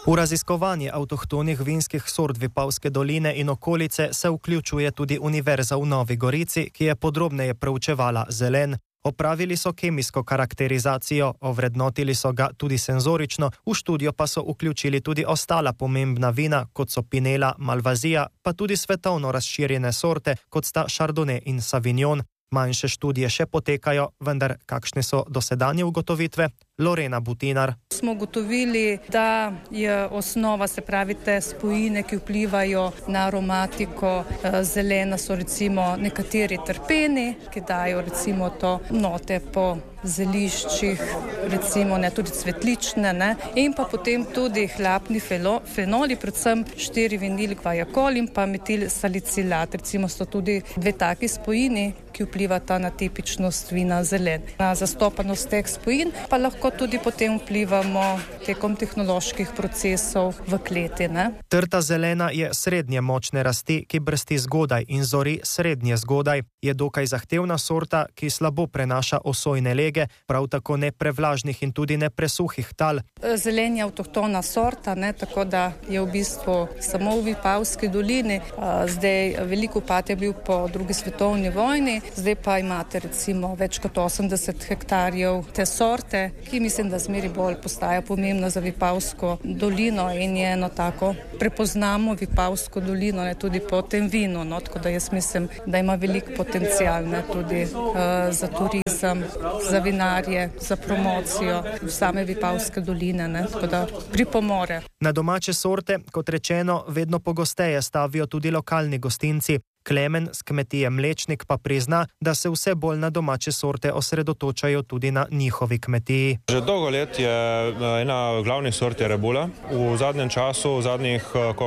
V raziskovanje avtohtonih vinskih sort Vipavske doline in okolice se vključuje tudi Univerza v Novi Gorici, ki je podrobneje proučevala zelen. Opravili so kemijsko karakterizacijo, ovrednotili so ga tudi senzorično, v študijo pa so vključili tudi ostala pomembna vina, kot so Pinela, Malvazija, pa tudi svetovno razširjene sorte, kot sta Chardonnay in Sauvignon. Manjše študije še potekajo, vendar kakšne so dosedanje ugotovitve? Lorena Butinar. Smo ugotovili, da je osnova, se pravi te spojine, ki vplivajo na aromatiko zelena, so recimo nekateri terpeni, ki dajo recimo to note po zeliščih, recimo tudi cvetlične, in pa potem tudi hlapni fenoli, predvsem 4-vinil guajacol in pa metil salicilat. Recimo so tudi dve taki spojini, ki vplivata na tipičnost vina zelen. Na zastopanost teh spojin pa lahko tudi potem vplivamo tekom tehnoloških procesov v kleti. Trta zelena je srednje močne rasti, ki brsti zgodaj in zori srednje zgodaj. Je dokaj zahtevna sorta, ki slabo prenaša osojne lege, prav tako ne prevlažnih in tudi ne presuhih tal. Zelen je avtohtona sorta, tako da je v bistvu samo v Vipavski dolini. Zdaj veliko upad je bil po drugi svetovni vojni, zdaj pa imate recimo več kot 80 hektarjev te sorte, ki mislim, da zmeri bolj postaja pomembna za Vipavsko dolino in je eno tako prepoznamo Vipavsko dolino tudi po tem vinu, tako da jaz mislim, da ima veliko potencial tudi za turizem, za vinarje, za promocijo same Vipavske doline, tako da pripomore. Na domače sorte, kot rečeno, vedno pogosteje stavijo tudi lokalni gostinci. Klemen z kmetije Mlečnik pa prizna, da se vse bolj na domače sorte osredotočajo tudi na njihovi kmetiji. Že dolgo let je ena glavnih sort je Rebula. V zadnjem času, v zadnjih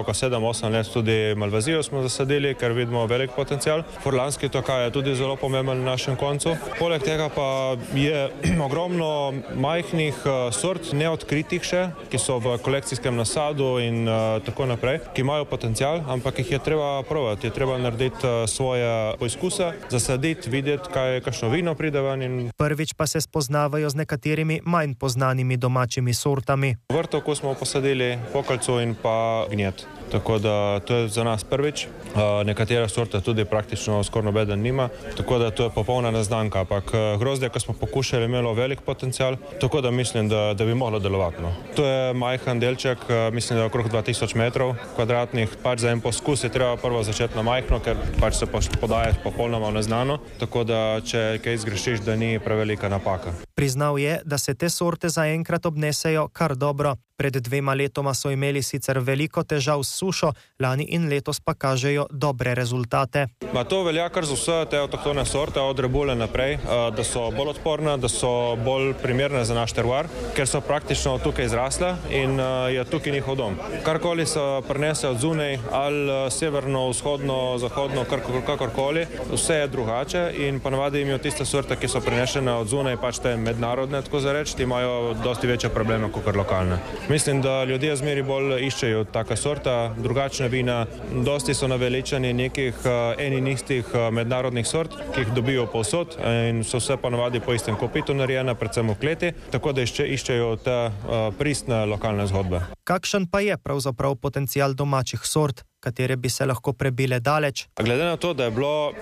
7-8 let tudi Malvazijo smo zasadili, ker vidimo velik potencial. Furlanski tokaj je tudi zelo pomemben na našem koncu. Poleg tega pa je ogromno majhnih sort, neodkritih še, ki so v kolekcijskem nasadu in tako naprej, ki imajo potencial, ampak jih je treba provati, je treba narediti svoje poizkuse, zasaditi, videti, kakšno vino pride ven. Prvič pa se spoznavajo z nekaterimi manj poznanimi domačimi sortami. Vrtov, ko smo posadili Pokalcu in pa Gnjet. Tako da to je za nas prvič. Nekatere sorte tudi praktično skoraj nobeden nima, tako da to je popolna neznanka. Ampak grozdje, ko smo pokušali, imelo velik potencial, tako da mislim, da bi moglo delovati. To je majhen delček, mislim, da je okrog 2000 metrov kvadratnih. Za en poskus je treba prvo začeti na majhno, ker se podaje popolnoma neznano, tako da če kaj zgrešiš, da ni prevelika napaka. Priznal je, da se te sorte zaenkrat obnesejo kar dobro. Pred 2 letoma so imeli sicer veliko težav s sušo, lani in letos pa kažejo dobre rezultate. To velja kar za vse te avtohtone sorte, od Rebule naprej, da so bolj odporne, da so bolj primerne za naš terroir, ker so praktično tukaj izrasle in je tukaj njihov dom. Karkoli se prenese od zunaj, ali severno, vzhodno, zahodno, kakorkoli, vse je drugače in ponavadi imajo tiste sorte, ki so prenešene od zunaj, te mednarodne, tako za reči, imajo dosti večje probleme kot lokalne. Mislim, da ljudje zmeri bolj iščejo taka sorta, drugačne vina, dosti so naveličani nekih eninistih mednarodnih sort, ki jih dobijo povsod in so vse ponavadi po istem kopitu narejene, predvsem v kleti, tako da iščejo te pristne lokalne zgodbe. Kakšen pa je pravzaprav potencial domačih sort, katere bi se lahko prebile daleč? Glede na to, da je bilo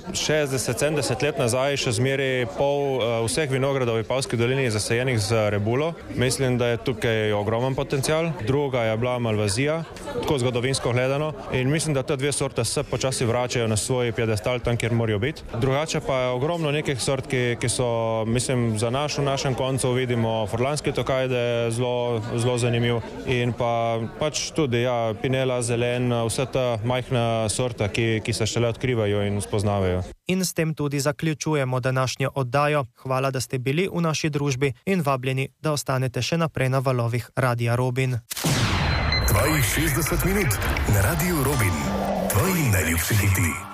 60-70 let nazaj še zmeri pol vseh vinogradov v Vipavski dolini zasajenih z Rebulo, mislim, da je tukaj ogromen potencial. Druga je bila Malvazija, tako zgodovinsko gledano, in mislim, da te dve sorte se počasi vračajo na svoj piedestal tam, kjer morajo biti. Drugače pa je ogromno nekih sort, ki so, mislim, za v našem koncu vidimo Furlanski tokaj, da je zelo zanimiv, in pa tudi Pinela, zelen, vse ta majhna sorta, ki se šele odkrivajo in spoznavajo. In s tem tudi zaključujemo današnjo oddajo. Hvala, da ste bili v naši družbi in vabljeni, da ostanete še naprej na valovih Radia Robin. 62 minut na Radiu Robin. Tvoji najljubši hiti.